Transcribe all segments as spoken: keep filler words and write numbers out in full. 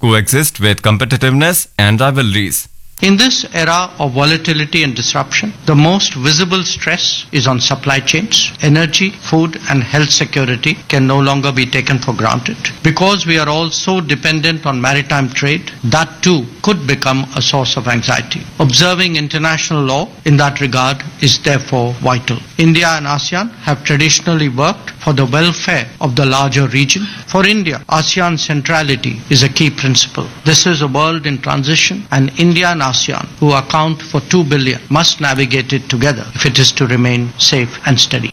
coexist with competitiveness and rivalries. In this era of volatility and disruption, the most visible stress is on supply chains. Energy, food, and health security can no longer be taken for granted. Because we are all so dependent on maritime trade, that too could become a source of anxiety. Observing international law in that regard is therefore vital. India and ASEAN have traditionally worked for the welfare of the larger region. For India, ASEAN centrality is a key principle. This is a world in transition, and India and ASEAN, who account for two billion, must navigate it together if it is to remain safe and steady.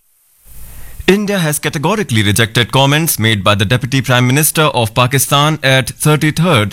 India has categorically rejected comments made by the Deputy Prime Minister of Pakistan at thirty-third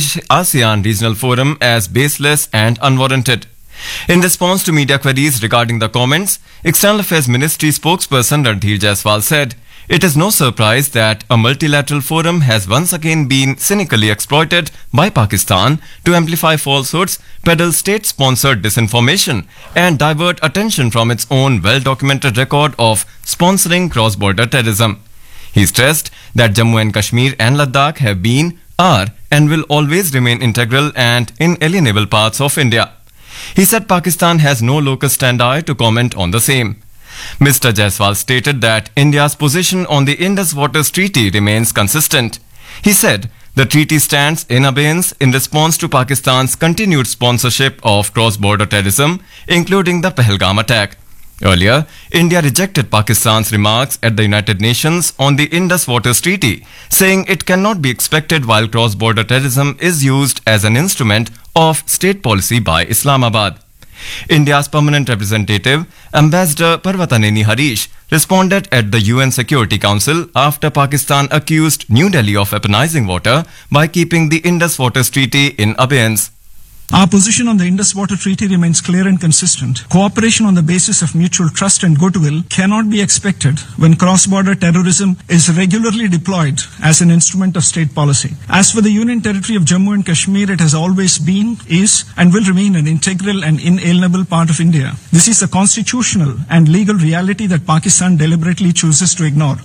ASEAN Regional Forum as baseless and unwarranted. In response to media queries regarding the comments, External Affairs Ministry spokesperson Ranveer Jaiswal said, "It is no surprise that a multilateral forum has once again been cynically exploited by Pakistan to amplify falsehoods, peddle state-sponsored disinformation, and divert attention from its own well-documented record of sponsoring cross-border terrorism." He stressed that Jammu and Kashmir and Ladakh have been, are, and will always remain integral and inalienable parts of India. He said Pakistan has no locus standi to comment on the same. Mister Jaiswal stated that India's position on the Indus Waters Treaty remains consistent. He said the treaty stands in abeyance in response to Pakistan's continued sponsorship of cross-border terrorism, including the Pahalgam attack. Earlier, India rejected Pakistan's remarks at the United Nations on the Indus Waters Treaty, saying it cannot be expected while cross-border terrorism is used as an instrument of state policy by Islamabad. India's permanent representative, Ambassador Parvataneni Harish, responded at the U N Security Council after Pakistan accused New Delhi of weaponizing water by keeping the Indus Waters Treaty in abeyance. Our position on the Indus Water Treaty remains clear and consistent. Cooperation on the basis of mutual trust and goodwill cannot be expected when cross-border terrorism is regularly deployed as an instrument of state policy. As for the Union Territory of Jammu and Kashmir, it has always been, is, and will remain an integral and inalienable part of India. This is a constitutional and legal reality that Pakistan deliberately chooses to ignore.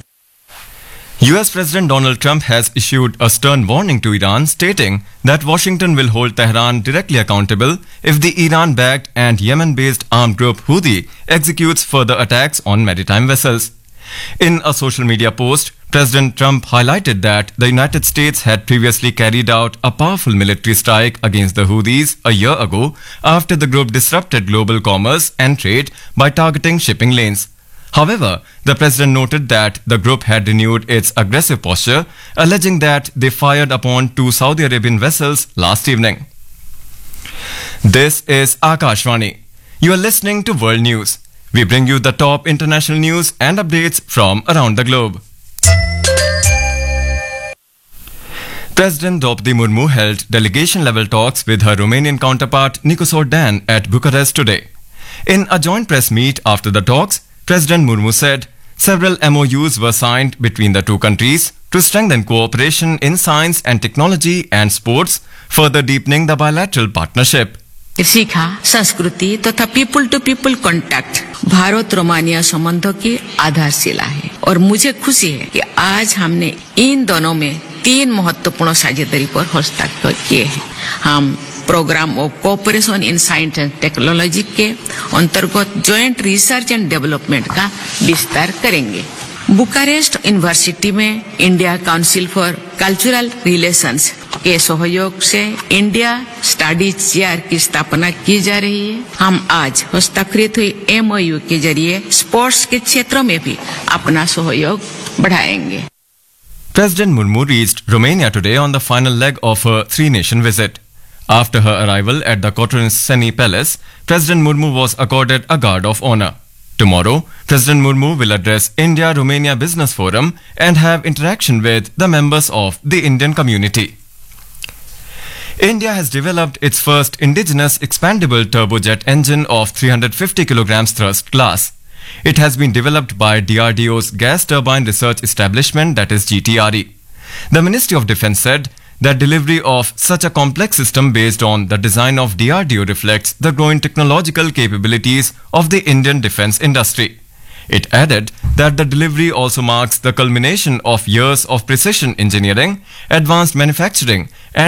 U S President Donald Trump has issued a stern warning to Iran, stating that Washington will hold Tehran directly accountable if the Iran-backed and Yemen-based armed group Houthi executes further attacks on maritime vessels. In a social media post, President Trump highlighted that the United States had previously carried out a powerful military strike against the Houthis a year ago after the group disrupted global commerce and trade by targeting shipping lanes. However, the president noted that the group had renewed its aggressive posture, alleging that they fired upon two Saudi Arabian vessels last evening. This is Akashvani. You are listening to World News. We bring you the top international news and updates from around the globe. President Draupadi Murmu held delegation-level talks with her Romanian counterpart Nicosor Dan at Bucharest today. In a joint press meet after the talks, President Murmu said several M O Us were signed between the two countries to strengthen cooperation in science and technology and sports, further deepening the bilateral partnership. सीखा संस्कृति तथा people to people contact Bharat Romania संबंधों की आधारशिला है और मुझे खुशी है कि आज हमने इन दोनों में तीन महत्वपूर्ण साझेदारी पर हस्ताक्षर किए हैं। हम programme of cooperation in science and technology के अंतर्गत जॉइंट रिसर्च एंड डेवलपमेंट का विस्तार करेंगे। बुकारेस्ट यूनिवर्सिटी में India council for cultural relations के सहयोग से इंडिया स्टडीज चेयर की स्थापना की जा रही है। हम आज हस्ताक्षरित हुई एमओयू के जरिए स्पोर्ट्स के क्षेत्रों में भी अपना सहयोग बढ़ाएंगे। President Murmu reached Romania today on the final leg of her three-nation visit. After her arrival at the Cotroceni Palace, President Murmu was accorded a guard of honor. Tomorrow, President Murmu will address India-Romania Business Forum and have interaction with the members of the Indian community. India has developed its first indigenous expandable turbojet engine of three hundred fifty kilograms thrust class. It has been developed by D R D O's Gas Turbine Research Establishment, that is G T R E. The Ministry of Defence said that delivery of such a complex system based on the design of D R D O reflects the growing technological capabilities of the Indian defence industry. It added that the delivery also marks the culmination of years of precision engineering, advanced manufacturing, and